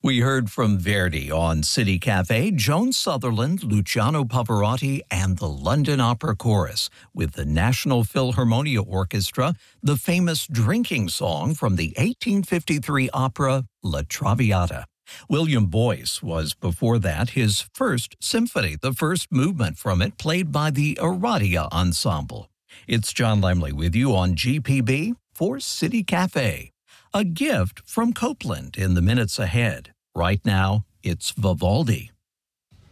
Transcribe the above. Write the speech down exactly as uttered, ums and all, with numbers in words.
We heard from Verdi on City Cafe, Joan Sutherland, Luciano Pavarotti, and the London Opera Chorus with the National Philharmonia Orchestra, the famous drinking song from the eighteen fifty-three opera La Traviata. William Boyce was before that his first symphony, the first movement from it played by the Aradia Ensemble. It's John Lemley with you on G P B for City Cafe. A gift from Copeland in the minutes ahead. Right now, it's Vivaldi.